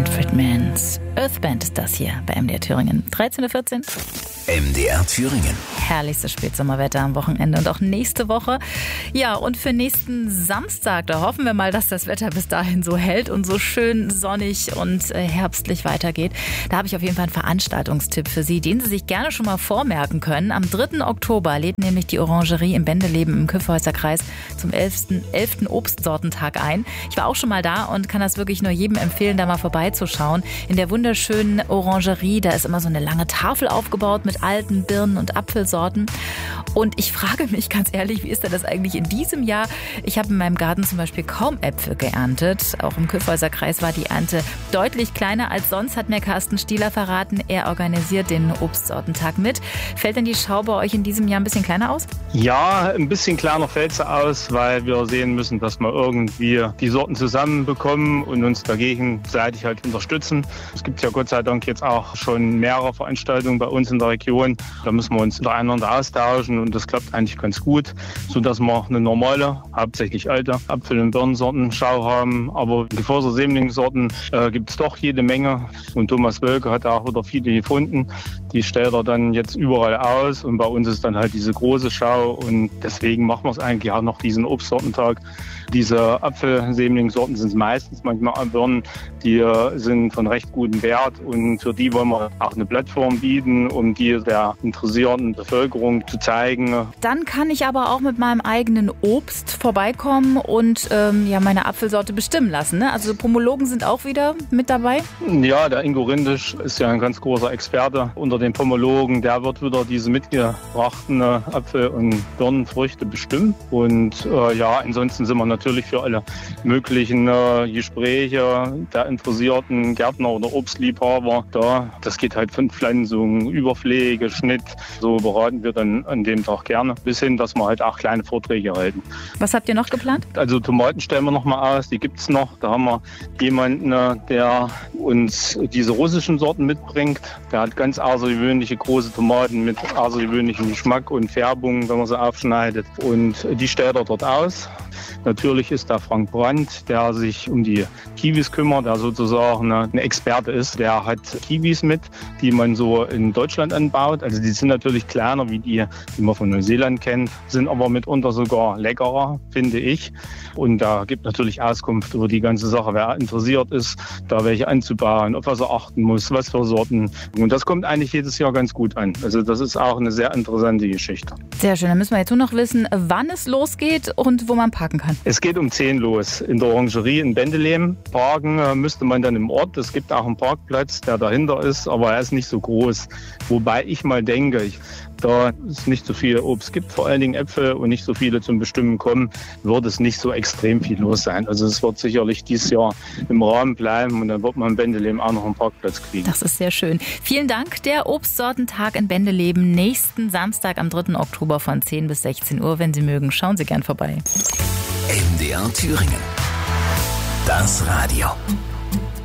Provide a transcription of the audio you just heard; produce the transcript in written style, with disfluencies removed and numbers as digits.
Manfred Manns Earthband ist das hier bei MDR Thüringen. 13:14 Uhr. MDR Thüringen. Herrlichstes Spätsommerwetter am Wochenende und auch nächste Woche. Ja, und für nächsten Samstag, da hoffen wir mal, dass das Wetter bis dahin so hält und so schön sonnig und herbstlich weitergeht. Da habe ich auf jeden Fall einen Veranstaltungstipp für Sie, den Sie sich gerne schon mal vormerken können. Am 3. Oktober lädt nämlich die Orangerie im Bendeleben im Kyffhäuser Kreis zum 11. Obstsortentag ein. Ich war auch schon mal da und kann das wirklich nur jedem empfehlen, da mal vorbeizuschauen. In der wunderschönen Orangerie, da ist immer so eine lange Tafel aufgebaut mit alten Birnen- und Apfelsorten. Und ich frage mich ganz ehrlich, wie ist denn das eigentlich in diesem Jahr? Ich habe in meinem Garten zum Beispiel kaum Äpfel geerntet. Auch im Kyffhäuser Kreis war die Ernte deutlich kleiner als sonst, hat mir Carsten Stieler verraten. Er organisiert den Obstsortentag mit. Fällt denn die Schau bei euch in diesem Jahr ein bisschen kleiner aus? Ja, ein bisschen kleiner fällt sie aus, weil wir sehen müssen, dass wir irgendwie die Sorten zusammenbekommen und uns gegenseitig halt unterstützen. Es gibt ja Gott sei Dank jetzt auch schon mehrere Veranstaltungen bei uns in der Region. Da müssen wir uns untereinander austauschen und das klappt eigentlich ganz gut, sodass wir eine normale, hauptsächlich alte Apfel- und Birnensorten-Schau haben. Aber Geförster Sämlingssorten gibt es doch jede Menge. Und Thomas Wölke hat auch wieder viele gefunden. Die stellt er dann jetzt überall aus und bei uns ist dann halt diese große Schau und deswegen machen wir es eigentlich auch noch diesen Obstsortentag. Diese Apfelsämlingssorten sind es meistens, manchmal auch Birnen, die sind von recht gutem Wert und für die wollen wir auch eine Plattform bieten, um die der interessierten Bevölkerung zu zeigen. Dann kann ich aber auch mit meinem eigenen Obst vorbeikommen und meine Apfelsorte bestimmen lassen. Ne? Also Pomologen sind auch wieder mit dabei? Ja, der Ingo Rindisch ist ja ein ganz großer Experte unter den Pomologen. Der wird wieder diese mitgebrachten Apfel- und Birnenfrüchte bestimmen. Und ansonsten sind wir natürlich für alle möglichen Gespräche der interessierten Gärtner oder Obstliebhaber da. Das geht halt von Pflanzung, Überpflege, Schnitt. So beraten wir dann an dem Tag gerne. Bis hin, dass wir halt auch kleine Vorträge halten. Was habt ihr noch geplant? Also Tomaten stellen wir noch mal aus, die gibt's noch. Da haben wir jemanden, der uns diese russischen Sorten mitbringt. Der hat ganz außergewöhnliche große Tomaten mit außergewöhnlichem Geschmack und Färbung, wenn man sie aufschneidet. Und die stellt er dort aus. Natürlich ist da Frank Brandt, der sich um die Kiwis kümmert, der sozusagen ein Experte ist. Der hat Kiwis mit, die man so in Deutschland anbaut. Also die sind natürlich kleiner wie die man von Neuseeland kennt, sind aber mitunter sogar leckerer, finde ich. Und da gibt natürlich Auskunft über die ganze Sache, wer interessiert ist, da welche anzubauen, auf was er achten muss, was für Sorten. Und das kommt eigentlich jedes Jahr ganz gut an. Also das ist auch eine sehr interessante Geschichte. Sehr schön, dann müssen wir jetzt nur noch wissen, wann es losgeht und wo man parken kann. Es geht um 10 los in der Orangerie in Bendeleben. Parken müsste man dann im Ort. Es gibt auch einen Parkplatz, der dahinter ist, aber er ist nicht so groß. Wobei ich mal denke, da es nicht so viel Obst gibt, vor allen Dingen Äpfel und nicht so viele zum Bestimmen kommen, wird es nicht so extrem viel los sein. Also es wird sicherlich dieses Jahr im Rahmen bleiben und dann wird man in Bendeleben auch noch einen Parkplatz kriegen. Das ist sehr schön. Vielen Dank. Der Obstsortentag in Bendeleben nächsten Samstag am 3. Oktober von 10 bis 16 Uhr. Wenn Sie mögen, schauen Sie gern vorbei. MDR Thüringen. Das Radio.